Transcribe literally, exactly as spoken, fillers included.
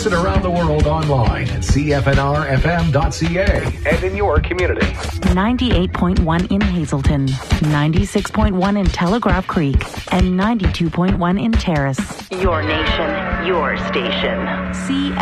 Listen around the world online at C F N R F M dot C A and in your community. ninety-eight point one in Hazelton, ninety-six point one in Telegraph Creek, and ninety-two point one in Terrace. Your nation, your station. C